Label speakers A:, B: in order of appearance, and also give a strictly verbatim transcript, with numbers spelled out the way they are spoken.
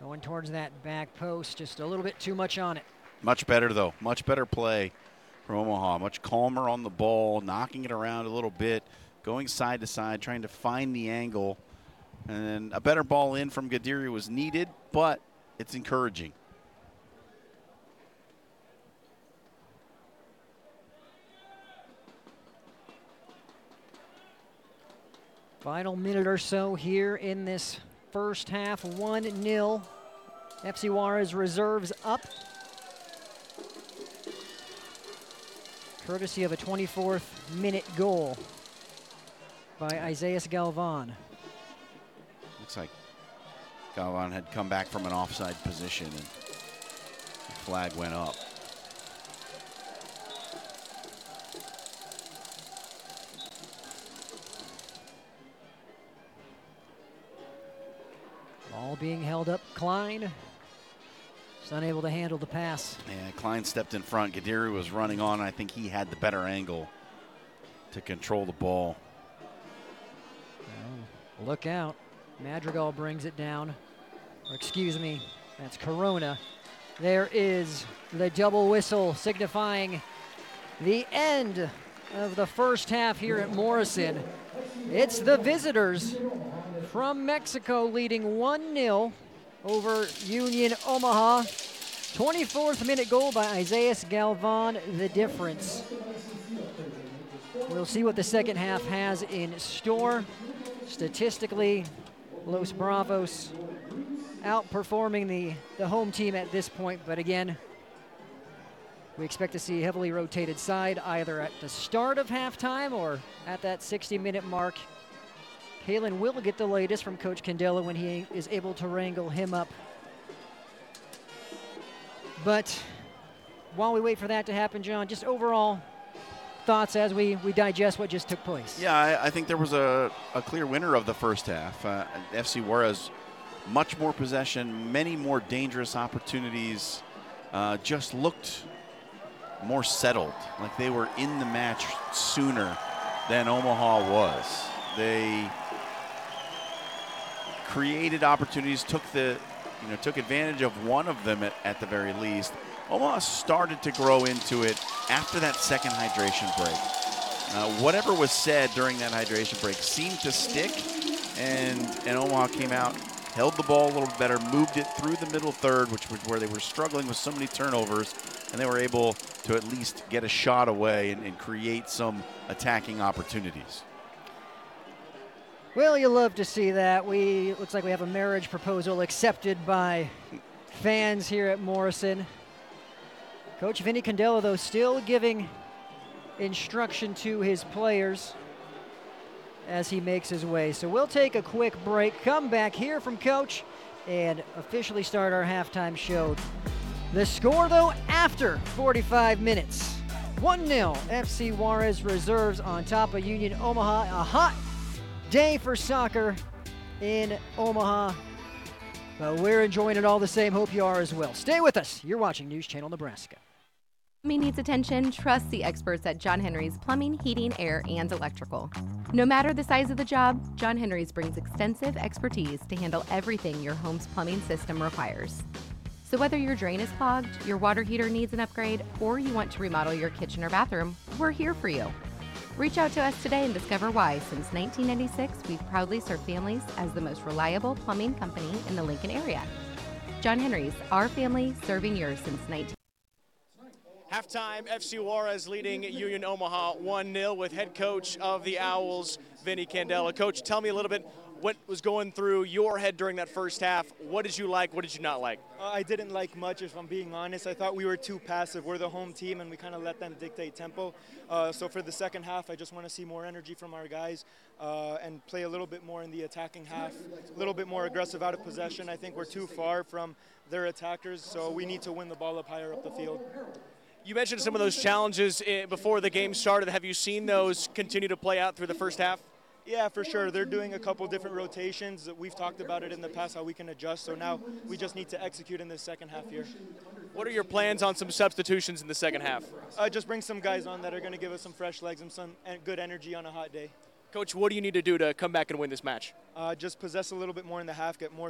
A: Going towards that back post, just a little bit too much on it.
B: Much better, though. Much better play from Omaha. Much calmer on the ball, knocking it around a little bit, going side to side, trying to find the angle. And a better ball in from Gadiri was needed, but it's encouraging.
A: Final minute or so here in this first half, one nil. F C Juarez reserves up. Courtesy of a twenty-fourth minute goal by Isaias Galvan.
B: Looks like Galvan had come back from an offside position and the flag went up.
A: Ball being held up. Klein is unable to handle the pass.
B: Yeah, Klein stepped in front. Gadiri was running on. I think he had the better angle to control the ball.
A: Oh, look out. Madrigal brings it down. Or excuse me, that's Corona. There is the double whistle signifying the end of the first half here at Morrison. It's the visitors from Mexico leading one nil over Union Omaha. twenty-fourth minute goal by Isaias Galvan, the difference. We'll see what the second half has in store. Statistically, Los Bravos outperforming the, the home team at this point, but again, we expect to see a heavily rotated side either at the start of halftime or at that sixty minute mark. Kalen will get the latest from Coach Candela when he is able to wrangle him up. But while we wait for that to happen, John, just overall thoughts as we, we digest what just took place.
B: Yeah, I, I think there was a, a clear winner of the first half. Uh, F C Juarez, much more possession, many more dangerous opportunities, uh, just looked more settled, like they were in the match sooner than Omaha was. They created opportunities, took the, you know, took advantage of one of them at, at the very least. Omaha started to grow into it after that second hydration break. Uh, whatever was said during that hydration break seemed to stick, and, and Omaha came out, held the ball a little bit better, moved it through the middle third, which was where they were struggling with so many turnovers, and they were able to at least get a shot away and, and create some attacking opportunities.
A: Well, you love to see that. We looks like we have a marriage proposal accepted by fans here at Morrison. Coach Vinny Candela, though, still giving instruction to his players as he makes his way. So we'll take a quick break, come back, hear from Coach, and officially start our halftime show. The score, though, after forty-five minutes. one nil, F C Juarez reserves on top of Union Omaha. A hot day for soccer in Omaha, but we're enjoying it all the same. Hope you are as well. Stay with us. You're watching News Channel Nebraska.
C: Plumbing needs attention? Trust the experts at John Henry's Plumbing, Heating, Air, and Electrical. No matter the size of the job, John Henry's brings extensive expertise to handle everything your home's plumbing system requires. So whether your drain is clogged, your water heater needs an upgrade, or you want to remodel your kitchen or bathroom, we're here for you. Reach out to us today and discover why, since nineteen ninety-six, we've proudly served families as the most reliable plumbing company in the Lincoln area. John Henry's, our family serving yours since nineteen.
D: Halftime, F C Juarez leading Union Omaha one nil with head coach of the Owls, Vinny Candela. Coach, tell me a little bit what was going through your head during that first half. What did you like? What did you not like?
E: Uh, I didn't like much, if I'm being honest. I thought we were too passive. We're the home team, and we kind of let them dictate tempo. Uh, so for the second half, I just want to see more energy from our guys uh, and play a little bit more in the attacking half, a little bit more aggressive out of possession. I think we're too far from their attackers, so we need to win the ball up higher up the field.
D: You mentioned some of those challenges before the game started. Have you seen those continue to play out through the first half?
E: Yeah, for sure. They're doing a couple different rotations. We've talked about it in the past, how we can adjust. So now we just need to execute in this second half here.
D: What are your plans on some substitutions in the second half?
E: Uh, just bring some guys on that are going to give us some fresh legs and some good energy on a hot day.
D: Coach, what do you need to do to come back and win this match?
E: Uh, just possess a little bit more in the half, get more